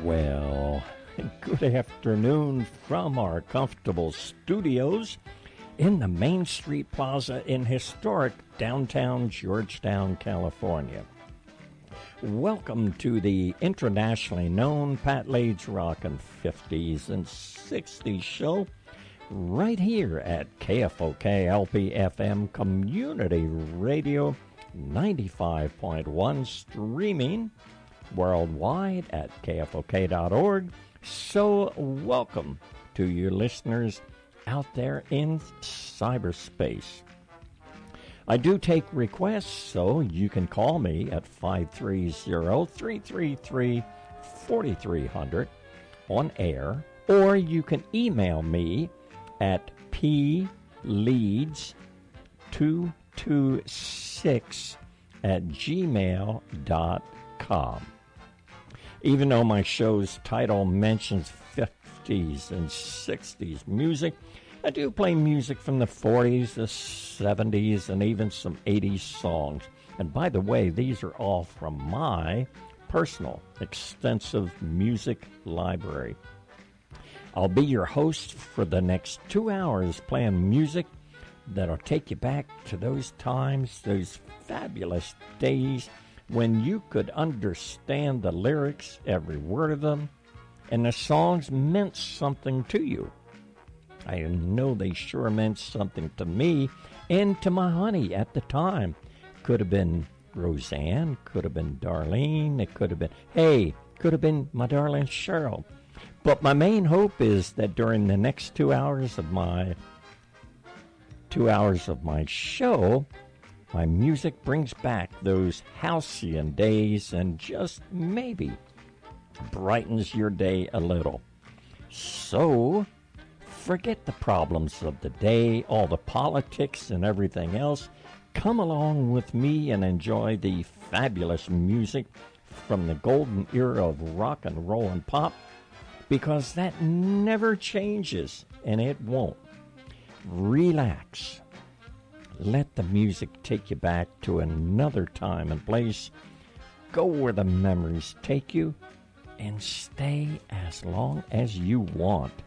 Well, good afternoon from our comfortable studios in the Main Street Plaza in historic downtown Georgetown, California. Welcome to the internationally known Pat Lade's Rockin' 50s and 60s show right here at KFOK LP-FM Community Radio 95.1, streaming worldwide at kfok.org. So welcome to your listeners out there in cyberspace. I do take requests, so you can call me at 530-333-4300 on air, or you can email me at pleads226@gmail.com. Even though my show's title mentions 50s and 60s music, I do play music from the 40s, the 70s, and even some 80s songs. And by the way, these are all from my personal, extensive music library. I'll be your host for the next 2 hours playing music that'll take you back to those times, those fabulous days when you could understand the lyrics, every word of them, and the songs meant something to you. I know they sure meant something to me and to my honey at the time. Could have been Roseanne, could have been Darlene, it could have been, could have been my darling Cheryl. But my main hope is that during the next 2 hours of my show, my music brings back those halcyon days and just maybe brightens your day a little. So, forget the problems of the day, all the politics and everything else. Come along with me and enjoy the fabulous music from the golden era of rock and roll and pop, because that never changes, and it won't. Relax. Let the music take you back to another time and place. Go where the memories take you, and stay as long as you want.